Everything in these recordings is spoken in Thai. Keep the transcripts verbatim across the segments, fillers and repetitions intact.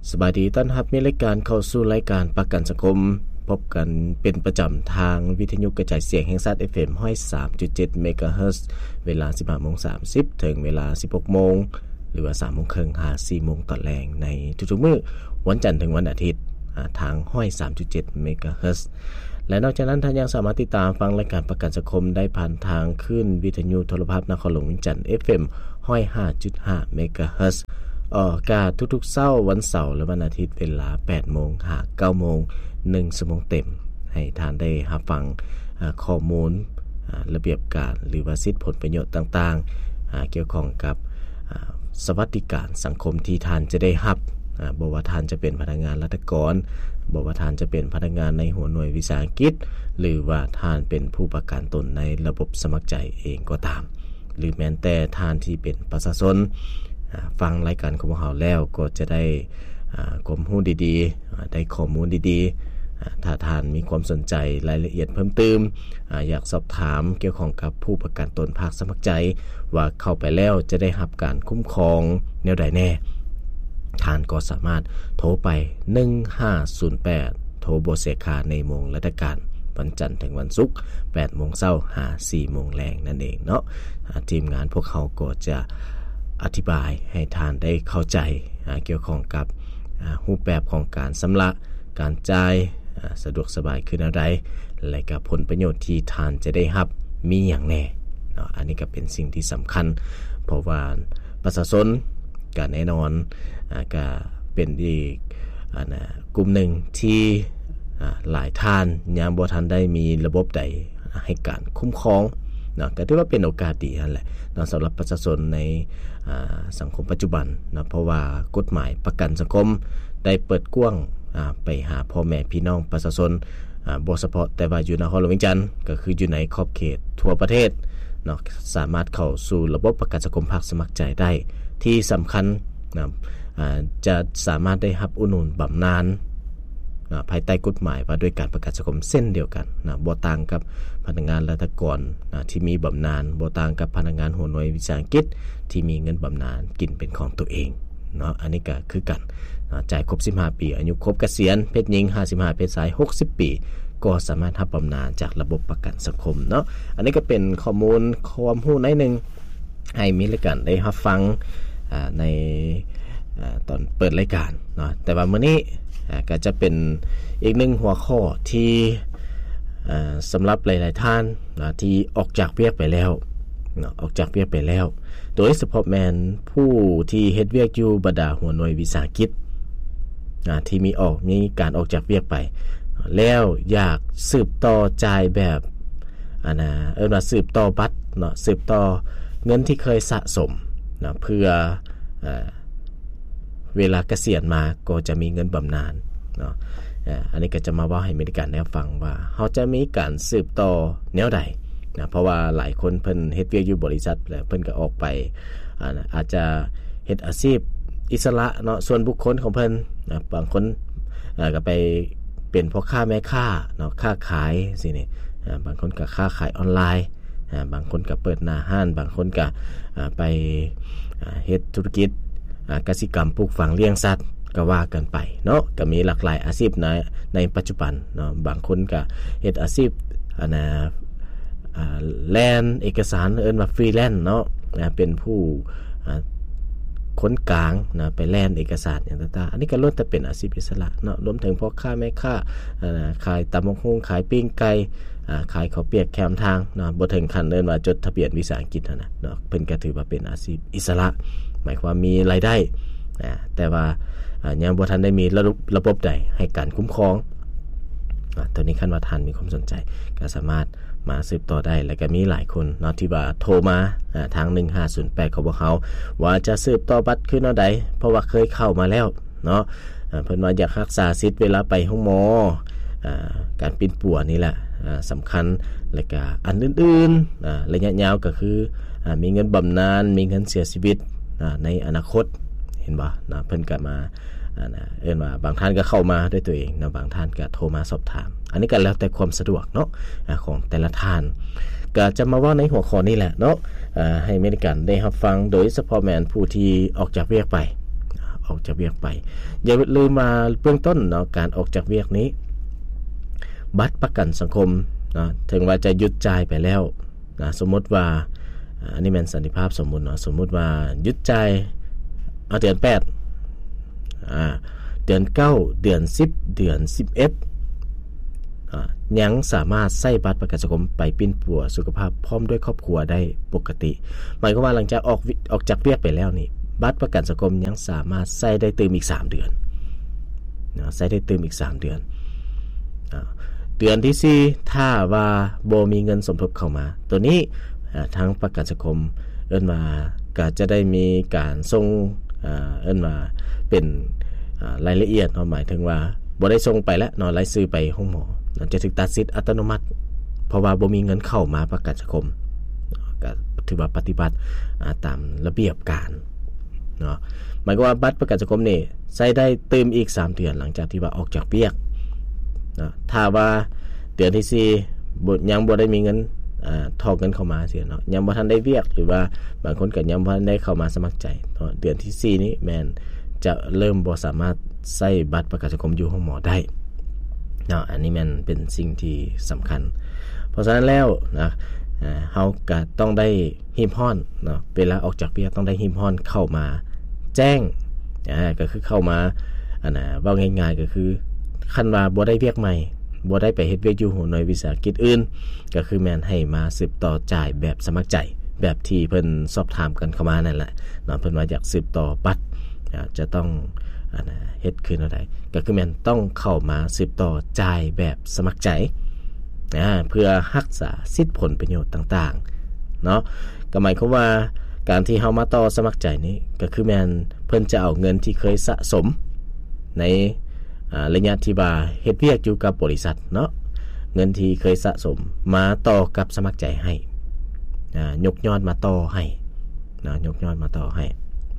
สบายดีต้อนรับมีรายการเข้าสู่รายการประกันสังคมพบกันเป็นประจำทางวิทยุกระจายเสียงแห่งชาติ เอฟ เอ็ม หนึ่งศูนย์ สามจุดเจ็ด เมกะเฮิรตซ์เวลา สิบห้าโมงสามสิบ ถึงเวลา สิบหกโมงหรือว่า สามโมงครึ่ง หา สี่โมงตอนแลงในทุกๆมื้อวันจันทร์ถึงวันอาทิตย์ทาง หนึ่งศูนย์ สามจุดเจ็ด เมกะเฮิรตซ์และนอกจากนั้นท่านยังสามารถติดตามฟังรายการประกันสังคมได้ผ่านทางคลื่นวิทยุโทรทัศน์นครหลวงเวียงจันทน์ เอฟ เอ็ม หนึ่งศูนย์ ห้าจุดห้า เมกะเฮิรตซ์ออกอากาศทุกๆเช้าวันเสาร์และวันอาทิตย์เวลา แปดโมง หา เก้าโมง หนึ่งชั่วโมงเต็มให้ท่านได้รับฟังข้อมูลระเบียบการหรือว่าสิทธิผลประโยชน์ต่างๆเกี่ยวข้องกับสวัสดิการสังคมที่ท่านจะได้รับบ่ว่าท่านจะเป็นพนักงานราชการบ่ว่าท่านจะเป็นพนักงานในหัวหน่วยวิสาหกิจหรือว่าท่านเป็นผู้ประกันตนในระบบสมัครใจเองก็ตามหรือแม้แต่ท่านที่เป็นประชาชนฟังรายการของเราแล้วก็จะได้ความรู้ดีๆได้ข้อมูลดีๆถ้าท่านมีความสนใจรายละเอียดเพิ่มเติมอยากสอบถามเกี่ยวข้องกับผู้ประกันตนภาคสมัครใจว่าเข้าไปแล้วจะได้รับการคุ้มครองแนวใดแน่ท่านก็สามารถโทรไปหนึ่งห้าศูนย์แปดโทรบ่เสียค่าในโมงราชการวันจันทร์ถึงวันศุกร์ แปดโมงเช้า หา สี่โมงแลงนั่นเองเนาะทีมงานพวกเขาก็จะอธิบายให้ท่านได้เข้าใจเกี่ยวข้องกับรูปแบบของการชำระการจ่ายสะดวกสบายขึ้นอะไรและกับผลประโยชน์ที่ท่านจะได้รับมีอย่างแน่เนาะอันนี้ก็เป็นสิ่งที่สำคัญเพราะว่าประชาชนก็แน่นอนก็เป็นอีกนะกลุ่มหนึ่งที่หลายท่านยังบ่ทันได้มีระบบใดให้การคุ้มครองเนาะก็ถือว่าเป็นโอกาสดีนั่นแหละเนาะสำหรับประชาชนในสังคมปัจจุบันนะเพราะว่ากฎหมายประกันสังคมได้เปิดกว้างไปหาพ่อแม่พี่น้องประชาชนบ่เฉพาะแต่ว่าอยู่นครหลวงเวียงจันทน์ก็คืออยู่ในขอบเขตทั่วประเทศเนาะสามารถเข้าสู่ระบบประกันสังคมภาคสมัครใจได้ที่สำคัญนะจะสามารถได้รับอุดหนุนบำนาญภายใต้กฎหมายว่าด้วยการประกันสังคมเส้นเดียวกันนะบ่ต่างกับพนักงานราชการนะที่มีบำนาญบ่ต่างกับพนักงานหัวหน่วยวิสาหกิจที่มีเงินบำนาญกินเป็นของตัวเองเนาะอันนี้ก็คือกันนะจ่ายครบสิบห้าปีอายุครบเกษียณเพศหญิงห้าสิบห้าเพศชายหกสิบปีก็สามารถรับบำนาญจากระบบประกันสังคมเนาะอันนี้ก็เป็นข้อมูลความรู้ในนึงให้มีรายการได้รับฟังในตอนเปิดรายการเนาะแต่ว่ามื้อนี้ก็จะเป็นอีกหนึ่งหัวข้อที่สำหรับหลายๆท่านนะที่ออกจากเวียกไปแล้วนะออกจากเวียกไปแล้วโดยเฉพาะแมนผู้ที่เฮ็ดเวียกอยู่บรรดาหัวหน่วยวิสาหกิจนะที่มีออกมีการออกจากเวียกไปแล้วอยากสืบต่อจ่ายแบบอันน่ะเอิ้นว่าสืบต่อบัตรเนาะสืบต่อเงินที่เคยสะสมนะเพื่อเอ่อเวลาเกษียณมาก็จะมีเงินบำนาญเนาะอันนี้ก็จะมาว่าให้มีการแนวฟังว่าเฮาจะมีการสืบต่อแนวใดนะเพราะว่าหลายคนเพิ่นเฮ็ดเวียกอยู่บริษัทแล้วเพิ่นก็ออกไปอาจจะเฮ็ดอาชีพอิสระเนาะส่วนบุคคลของเพิ่นนะบางคนก็ไปเป็นพ่อค้าแม่ค้าเนาะค้าขายสินี่บางคนก็ค้าขายออนไลน์บางคนก็เปิดหน้าห้านบางคนก็ไปเฮ็ดธุรกิจกสิกรรมปลูกฝังเลี้ยงสัตว์ก็ว่ากันไปเนาะก็มีหลากหลายอาชีพในในปัจจุบันเนาะบางคนก็เฮ็ดอาชีพอันน่ะอ่าแลนเอกสารเอิ้นว่าฟรีแลนซ์เนาะนะเป็นผู้คนกลางนะไปแลนเอกสารอย่างต่างๆอันนี้ก็ล้วนแต่เป็นอาชีพอิสระเนาะรวมถึงพ่อค้าแม่ค้าอ่าขายตำบักหุ่งขายปิ้งไก่อ่าขายข้าวเปียกแคมทางเนาะบ่ถึงขั้นเอิ้นว่าจดทะเบียนวิสาหกิจนะเนาะเพิ่นก็ถือว่าเป็นอาชีพอิสระหมายความมีรายได้นะแต่ว่ายังบ่ทันได้มีระบบระบบใดให้การคุ้มครองตอนนี้คันว่าท่านมีความสนใจก็สามารถมาสืบต่อได้แล้วก็มีหลายคนเนาะที่ว่าโทรมาทางหนึ่งห้าศูนย์แปดของพวกเขาว่าจะสืบต่อบัตรคือแนวใดเพราะว่าเคยเข้ามาแล้วเนาะเพิ่นว่าอยากรักษาสิทธิ์เวลาไปห้องหมอการปิ่นปัวนี่แหละสำคัญแล้วก็อันอื่นๆระยะยาวก็คือมีเงินบำนาญมีเงินเสียชีวิตในอนาคตเห็นบ่นะเพิ่นก็มานะเอิ้นว่าบางท่านก็เข้ามาด้วยตัวเองนะบางท่านก็โทรมาสอบถามอันนี้ก็แล้วแต่ความสะดวกเนาะของแต่ละท่านก็จะมาว่าในหัวข้อนี้แหละเนาะให้มีการได้รับฟังโดยเฉพาะแม่นผู้ที่ออกจากเวียกไปออกจากเวียกไปอย่าลืมมาเบื้องต้นเนาะการออกจากเวียกนี้บัตรประกันสังคมเนาะถึงว่าจะหยุดจ่ายไปแล้วนะสมมติว่าอันนี้แม่นสันติภาพสมมุติเนาะสมมุติว่าหยุดจ่ายเอาเดือนแปดอ่าเดือนเก้าเดือนสิบเดือนสิบเอ็ดอ่ายังสามารถใช้บัตรประกันสังคมไปปิ้นปัวสุขภาพพร้อมด้วยครอบครัวได้ปกติหมายความว่าหลังจากออกออกจากเวียกไปแล้วนี่บัตรประกันสังคมยังสามารถใช้ได้เติมอีกสามเดือนนะใช้ได้เติมอีกสามเดือนอ่าเดือนที่สี่ถ้าว่าบ่มีเงินสมทบเข้ามาตัวนี้ทางประกันสังคมเอิ้นมาก็จะได้มีการส่งเอิ้นมาเป็นรายละเอียดเนาะหมายถึงว่าบ่ได้ส่งไปแล้วเนาะรายชื่อไปห้องหมอจะถูกตัดสิทธิ์อัตโนมัติเพราะว่าบ่มีเงินเข้ามาประกันสังคมก็ถือว่าปฏิบัติตามระเบียบการเนาะหมายความว่าบัตรประกันสังคมนี่ใช้ได้เติมอีกสามเดือนหลังจากที่ว่าออกจากเวียกนะถ้าว่าเดือนที่สี่ยังบ่ได้มีเงินอ่าถอกเงินเข้ามาเสียเนาะยังบ่ทันได้เวียกหรือว่าบางคนก็ยังบ่ทันได้เข้ามาสมัครใจเนาะเดือนที่สี่นี้แม่นจะเริ่มบ่สามารถใช้บัตรประกันสังคมอยู่ห้องหมอได้เนาะอันนี้แม่นเป็นสิ่งที่สำคัญเพราะฉะนั้นแล้วนะอ่าเฮาก็ต้องได้หิมห้อนเนาะเวลาออกจากเวียกต้องได้หิมห้อนเข้ามาแจ้งอ่าก็คือเข้ามาอันน่ะเว้าง่ายๆก็คือคันว่าบ่ได้เวียกใหม่บ่ได้ไปเฮ็ดเวียกอยู่หน่วยวิสาหกิจอื่นก็คือแม่นให้มาสืบต่อจ่ายแบบสมัครใจแบบที่เพิ่นสอบถามกันเข้ามานั่นแหละเนาะเพิ่นว่าอยากสืบต่อบัตรจะต้องอันน่ะเฮ็ดคืนเอาได้ก็คือแม่นต้องเข้ามาสืบต่อจ่ายแบบสมัครใจอ่าเพื่อรักษาสิทธิผลประโยชน์ต่างๆเนาะก็หมายความว่าการที่เฮามาต่อสมัครใจนี้ก็คือแม่นเพิ่นจะเอาเงินที่เคยสะสมในอ่าระยะที่ว่าเฮ็ดเวียกอยู่กับบริษัทเนาะเงินที่เคยสะสมมาต่อกับสมัครใจให้อ่ายกยอดมาต่อให้นะยกยอดมาต่อให้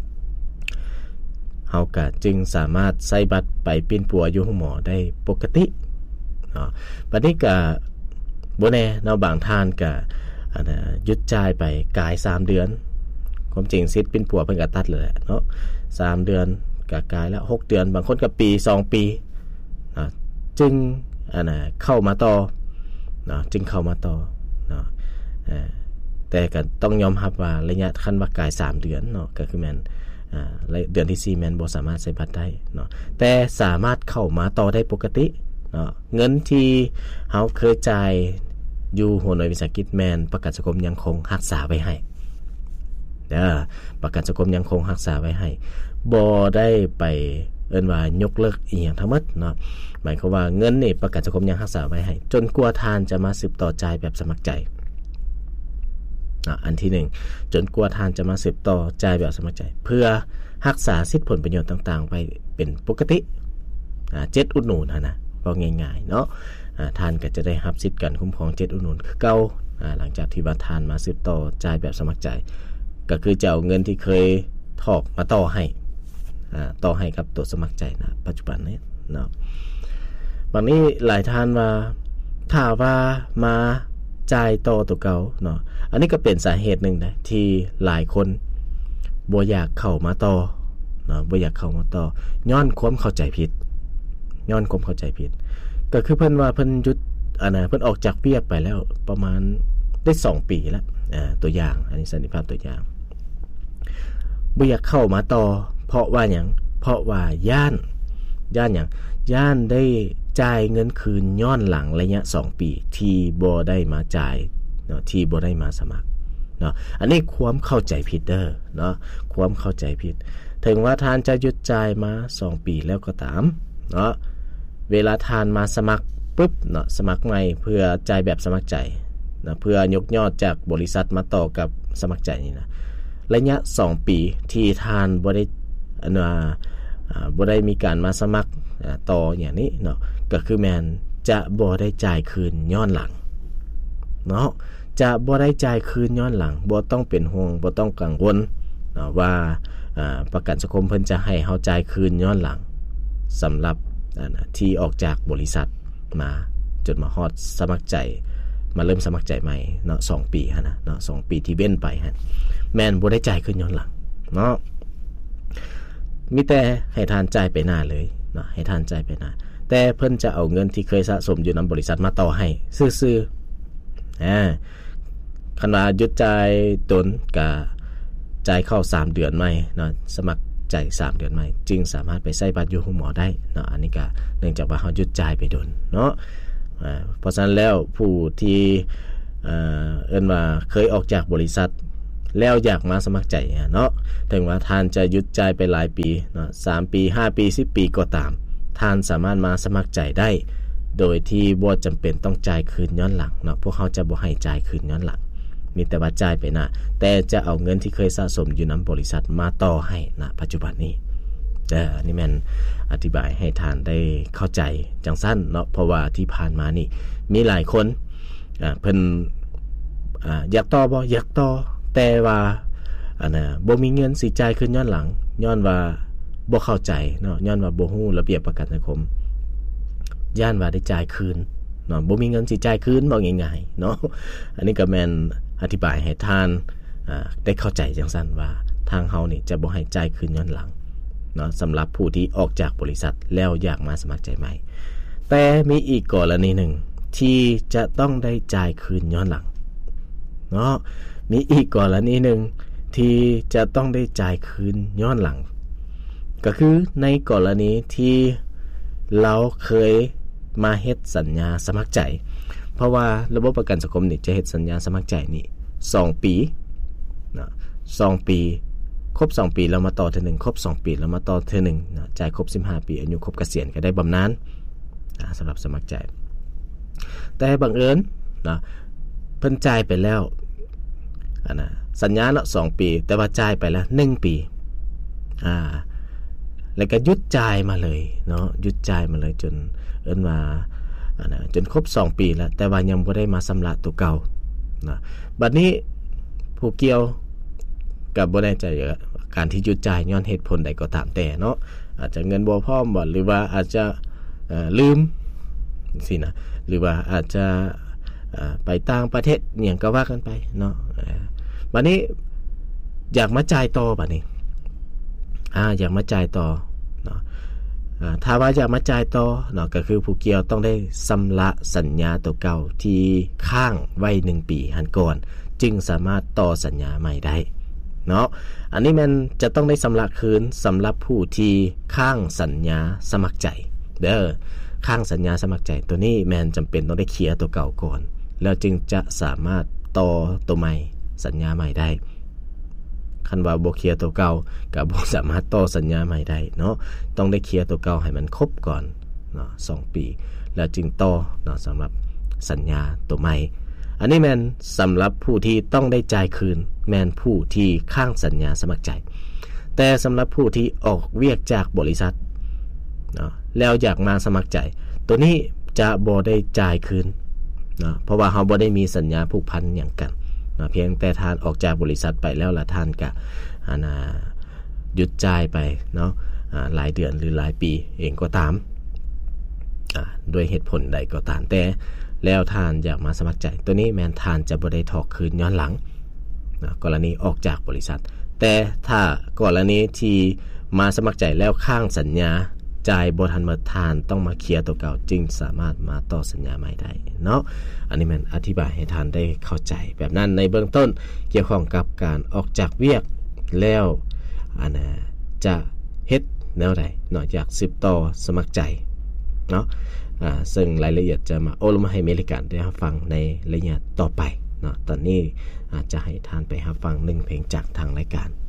เฮาก็จึงสามารถใช้บัตรไปปิ้นปัวอยู่ห้องหมอได้ปกติเนาะบัดนี้ก็บ่แน่เนาะบางท่านก็อันน่ะหยุดจ่ายไปกายสามเดือนความจริงสิทธิ์ปิ้นปัวเพิ่นก็ตัดเลยเนาะสามเดือนก็กลายแล้วหกเดือนบางคนก็ปีสองปีนะจึงอันน่ะเข้ามาต่อเนาะจึงเข้ามาต่อเนาะเอ่อแต่ก็ต้องยอมรับว่าระยะคันว่ากลายสามเดือนเนาะก็คือแม่นอ่าเดือนที่สี่แม่นบ่สามารถใช้บัตรได้เนาะแต่สามารถเข้ามาต่อได้ปกติเนาะเงินที่เฮาเคยจ่ายอยู่หัวหน่วยวิสาหกิจแม่นประกันสังคมยังคงรักษาไว้ให้เด้อประกันสังคมยังคงรักษาไว้ให้บ่ได้ไปเอิ้นว่ายกเลิกอีหยังทั้งหมดเนาะหมายความว่าเงินนี่ประกันสังคมยังรักษาไว้ให้จนกว่าทานจะมาสืบต่อจ่ายแบบสมัครใจอ่ะอันที่หนึ่งจนกว่าทานจะมาสืบต่อจ่ายแบบสมัครใจเพื่อรักษาสิทธิผลประโยชน์ต่างๆไปเป็นปกติอ่าเจ็ดอุดหนุนหั่นน่ะก็ง่ายๆเนาะอ่าทานก็จะได้รับสิทธิ์การคุ้มครองเจ็ดอุดหนุนคือเก่าอ่าหลังจากที่ว่าทานมาสืบต่อจ่ายแบบสมัครใจก็คือจะเอาเงินที่เคยถอกมาต่อให้อ่าต่อให้กับตัวสมัครใจนะปัจจุบันนี้เนาะบางนี้หลายท่านว่าถ้าว่ามาจ่ายต่อตัวเก่าเนาะอันนี้ก็เป็นสาเหตุหนึ่งนะที่หลายคนบ่อยากเข้ามาต่อเนาะบ่อยากเข้ามาต่อย้อนความเข้าใจผิดย้อนความเข้าใจผิดก็คือเพิ่นว่าเพิ่นหยุดอันน่ะเพิ่นออกจากเวียกไปแล้วประมาณได้สองปีแล้วอ่าตัวอย่างอันนี้สันนิษฐานตัวอย่างบ่อยากเข้ามาต่อเพราะว่าหยังเพราะว่าย่านย่านหยังย่านได้จ่ายเงินคืนย้อนหลังระยะสองปีที่บ่ได้มาจ่ายเนาะที่บ่ได้มาสมัครเนาะอันนี้ความเข้าใจผิดเด้อเนาะความเข้าใจผิดถึงว่าทานจะหยุดจ่ายมาสองปีแล้วก็ตามเนาะเวลาทานมาสมัครปุ๊บเนาะสมัครใหม่เพื่อจ่ายแบบสมัครใจนะเพื่อยกยอดจากบริษัทมาต่อกับสมัครใจนี่นะระยะสองปีที่ทานบ่ได้อันว่าอ่าบ่ได้มีการมาสมัครต่ออย่างนี้เนาะก็คือแม่นจะบ่ได้จ่ายคืนย้อนหลังเนาะจะบ่ได้จ่ายคืนย้อนหลังบ่ต้องเป็นห่วงบ่ต้องกังวลเนาะว่าอ่าประกันสังคมเพิ่นจะให้เฮาจ่ายคืนย้อนหลังสำหรับที่ออกจากบริษัทมาจนมาฮอดสมัครใจมาเริ่มสมัครใจใหม่เนาะสองปีหั่นน่ะเนาะสองปีที่เว้นไปหั่นแม่นบ่ได้จ่ายคืนย้อนหลังเนาะมีแต่ให้ทานจ่ายไปหน้าเลยเนาะให้ทานจ่ายไปหน้าแต่เพิ่นจะเอาเงินที่เคยสะสมอยู่นำบริษัทมาต่อให้ซื่อๆอ่าคันว่าหยุดจ่ายตนก็จ่ายเข้าสามเดือนใหม่เนาะสมัครจ่ายสามเดือนใหม่จึงสามารถไปใช้บัตรอยู่โรงหมอได้เนาะอันนี้ก็เนื่องจากว่าเฮาหยุดจ่ายไปโดนเนาะอ่าเพราะฉะนั้นแล้วผู้ที่เอ่อเอิ้นว่าเคยออกจากบริษัทแล้วอยากมาสมัครใจเนาะถึงว่าท่านจะหยุดจ่ายไปหลายปีเนาะสามปีห้าปีสิบปีก็ตามท่านสามารถมาสมัครใจได้โดยที่บ่จำเป็นต้องจ่ายคืนย้อนหลังเนาะพวกเขาจะบ่ให้จ่ายคืนย้อนหลังมีแต่ว่าจ่ายไปหน้าแต่จะเอาเงินที่เคยสะสมอยู่นำบริษัทมาต่อให้ณปัจจุบันนี้เด้อนี่แม่นอธิบายให้ท่านได้เข้าใจจังซั่นเนาะเพราะว่าที่ผ่านมานี่มีหลายคนอ่าเพิ่นอ่าอยากต่อบ่อยากต่อแต่ว่าอันน่ะบ่มีเงินสิจ่ายคืนย้อนหลังย้อนว่าบ่เข้าใจเนาะย้อนว่าบ่ฮู้ระเบียบประกันสังคมย่านว่าได้จ่ายคืนเนาะบ่มีเงินสิจ่ายคืนบ่ง่ายๆเนาะอันนี้ก็แม่นอธิบายให้ท่านอ่าได้เข้าใจจังซั่นว่าทางเฮานี่จะบ่ให้จ่ายคืนย้อนหลังเนาะสำหรับผู้ที่ออกจากบริษัทแล้วอยากมาสมัครใจใหม่แต่มีอีกกรณีหนึ่งที่จะต้องได้จ่ายคืนย้อนหลังเนาะมีอีกกรณีหนึ่งที่จะต้องได้จ่ายคืนย้อนหลังก็คือในกรณีที่เราเคยมาเฮ็ดสัญญาสมัครใจเพราะว่าระบบประกันสังคมนี่จะเฮ็ดสัญญาสมัครใจนี่สองปีนะสองปีครบสองปีแล้วมาต่อเทื่อนึงครบสองปีแล้วมาต่อเทื่อนึงนะจ่ายครบสิบห้าปีอายุครบเกษียณก็ได้บำนาญนะสำหรับสมัครใจแต่บังเอิญนะเพิ่นจ่ายไปแล้วอันน่ะสัญญาเนาะสองปีแต่ว่าจ่ายไปแล้วหนึ่งปีอ่าแล้วก็หยุดจ่ายมาเลยเนาะหยุดจ่ายมาเลยจนเอิ้นว่าอันน่ะจนครบสองปีแล้วแต่ว่ายังบ่ได้มาชำระตัวเก่านะบัดนี้ผู้เกี่ยวก็บ่แน่ใจการที่หยุดจ่ายย้อนเหตุผลใดก็ตามแต่เนาะอาจจะเงินบ่พร้อมบ่หรือว่าอาจจะเอ่อลืมสินะหรือว่าอาจจะไปต่างประเทศเนี่ยก็ว่ากันไปเนาะบัดนี้อยากมาจ่ายต่อบัดนี้อ่าอยากมาจ่ายต่อเนาะอ่าถ้าว่าอยากมาจ่ายต่อเนาะก็คือผู้เกี่ยวต้องได้ชำระสัญญาตัวเก่าที่ค้างไว้หนึ่งปีหันก่อนจึงสามารถต่อสัญญาใหม่ได้เนาะอันนี้มันจะต้องได้ชำระคืนสำหรับผู้ที่ค้างสัญญาสมัครใจเด้อค้างสัญญาสมัครใจตัวนี้แม่นจำเป็นต้องได้เคลียร์ตัวเก่าก่อนแล้วจึงจะสามารถต่อตัวใหม่สัญญาใหม่ได้คันว่าบ่เคลียร์ตัวเก่าก็บ่สามารถต่อสัญญาใหม่ได้เนาะต้องได้เคลียร์ตัวเก่าให้มันครบก่อนเนาะสองปีแล้วจึงต่อเนาะสำหรับสัญญาตัวใหม่อันนี้แม่นสำหรับผู้ที่ต้องได้จ่ายคืนแม่นผู้ที่ค้างสัญญาสมัครใจแต่สำหรับผู้ที่ออกเวียกจากบริษัทเนาะแล้วอยากมาสมัครใจตัวนี้จะบ่ได้จ่ายคืนเนาะเพราะว่าเฮาบ่ได้มีสัญญาผูกพันหยังกันเนาะเพียงแต่ทานออกจากบริษัทไปแล้วล่ะท่านก็อันน่ะหยุดจ่ายไปเนาะอ่าหลายเดือนหรือหลายปีเองก็ตามอ่าด้วยเหตุผลใดก็ตามแต่แล้วท่านอยากมาสมัครใจตัวนี้แม่นท่านจะบ่ได้ถอกคืนย้อนหลังนะกรณีออกจากบริษัทแต่ถ้ากรณีที่มาสมัครใจแล้วข้างสัญญาจ่ายบ่ทันหมดทานต้องมาเคลียร์ตัวเก่าจึงสามารถมาต่อสัญญาใหม่ได้เนาะอันนี้มันอธิบายให้ท่านได้เข้าใจแบบนั้นในเบื้องต้นเกี่ยวข้องกับการออกจากเวียกแล้วอันน่ะจะเฮ็ดแนวใดนอกจากสืบต่อสมัครใจเนาะอ่าซึ่งรายละเอียดจะมาโอ้ลมาให้เมริกันได้รับฟังในระยะต่อไปเนาะตอนนี้อาจจะให้ท่านไปรับฟังหนึ่งเพลงจากทางรายการ